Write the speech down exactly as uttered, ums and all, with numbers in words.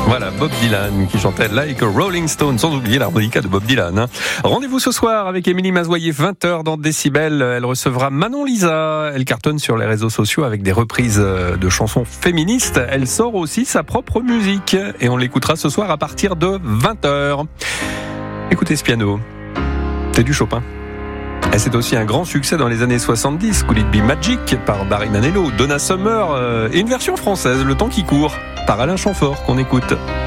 Voilà, Bob Dylan qui chantait Like a Rolling Stone, sans oublier l'harmonica de Bob Dylan. Hein. Rendez-vous ce soir avec Émilie Mazoyer, vingt heures dans Décibel. Elle recevra Manon Lisa. Elle cartonne sur les réseaux sociaux avec des reprises de chansons féministes. Elle sort aussi sa propre musique et on l'écoutera ce soir à partir de vingt heures. Écoutez ce piano, c'est du Chopin. Et c'est aussi un grand succès dans les années soixante-dix, Could It Be Magic par Barry Manilow, Donna Summer euh, et une version française, Le Temps qui court, par Alain Chamfort qu'on écoute.